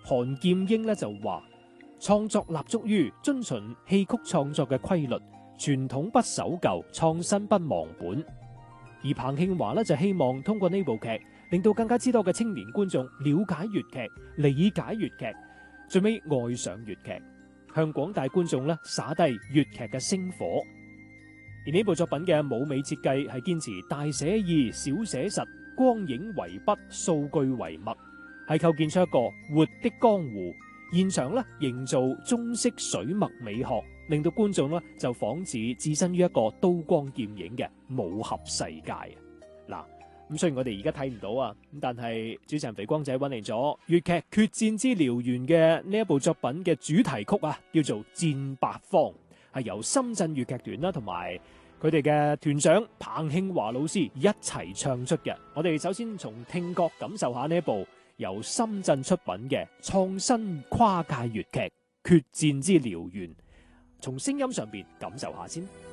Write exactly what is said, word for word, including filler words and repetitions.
韓劍英咧就話，創作立足於遵循戲曲創作嘅規律，傳統不守舊，創新不忘本。而彭慶華咧就希望通過呢部劇，令到更加之多嘅青年觀眾了解粵劇、理解粵劇，最尾愛上粵劇，向廣大觀眾咧灑低粵劇嘅星火。而呢部作品嘅舞美設計係堅持大寫意、小寫實，光影為筆，數據為墨，係構建出一個活的江湖。現場咧營造中式水墨美學，令到觀眾咧就仿似置身於一個刀光劍影嘅武俠世界。嗱，咁雖然我哋而家睇唔到啊，咁但係主持人肥光仔揾嚟咗粵劇《決戰之燎原》嘅呢一部作品嘅主題曲啊，叫做《戰八方》，係由深圳粵劇團啦同埋佢哋嘅團長彭慶華老師一齊唱出嘅。我哋首先從聽覺感受下呢一部由深圳出品嘅創新跨界粵劇《決戰之燎原》，從聲音上邊感受下先。